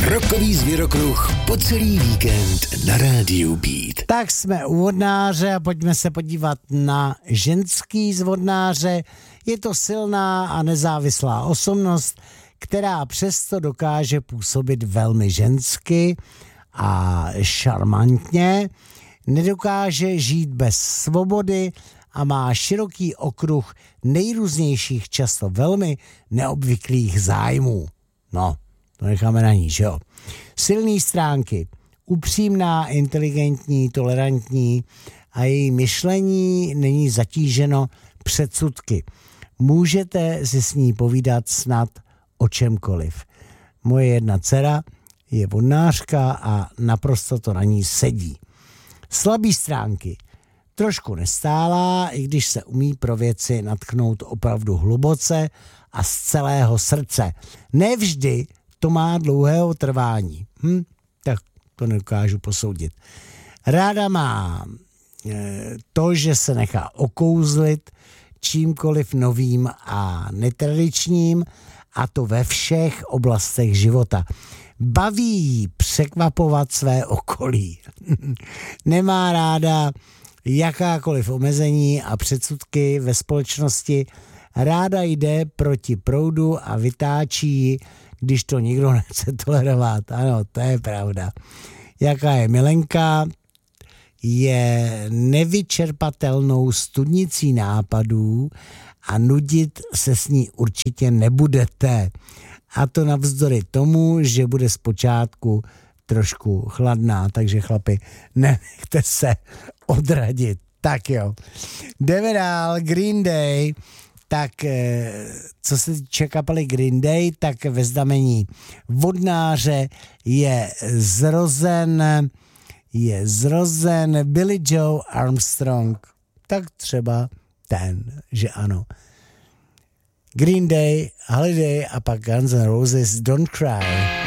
Rockový zvěrokruh po celý víkend na rádiu Beat. Tak jsme u vodnáře a pojďme se podívat na ženský z vodnáře. Je to silná a nezávislá osobnost, která přesto dokáže působit velmi žensky a šarmantně. Nedokáže žít bez svobody a má široký okruh nejrůznějších, často velmi neobvyklých zájmů. No, to necháme na ní, že jo. Silné stránky. Upřímná, inteligentní, tolerantní a její myšlení není zatíženo předsudky. Můžete si s ní povídat snad o čemkoliv. Moje jedna dcera je vodnářka a naprosto to na ní sedí. Slabý stránky. Trošku nestálá, i když se umí pro věci natknout opravdu hluboce a z celého srdce. Nevždy to má dlouhého trvání. Tak to nedokážu posoudit. Ráda má to, že se nechá okouzlit čímkoliv novým a netradičním, a to ve všech oblastech života. Baví jí překvapovat své okolí. Nemá ráda jakákoliv omezení a předsudky ve společnosti. Ráda jde proti proudu a vytáčí ji, když to nikdo nechce tolerovat. Ano, to je pravda. Jaká je milenka, je nevyčerpatelnou studnicí nápadů a nudit se s ní určitě nebudete. A to navzdory tomu, že bude zpočátku trošku chladná, takže chlapi, nenechte se odradit. Tak jo. Jdeme dál, Green Day. Tak co se týče kapely Green Day, tak ve znamení vodnáře je zrozen Billy Joe Armstrong. Tak třeba ten, že ano. Green Day, Holiday a pak Guns N' Roses, Don't Cry.